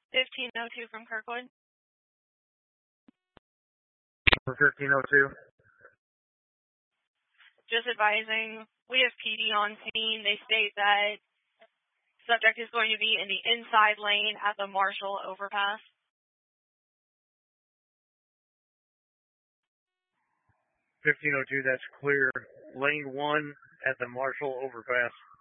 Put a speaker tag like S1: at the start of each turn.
S1: 1502 from Kirkwood.
S2: For 1502.
S1: Just advising, we have PD on scene. They state that subject is going to be in the inside lane at the Marshall overpass.
S2: 1502, that's clear. Lane 1 at the Marshall overpass.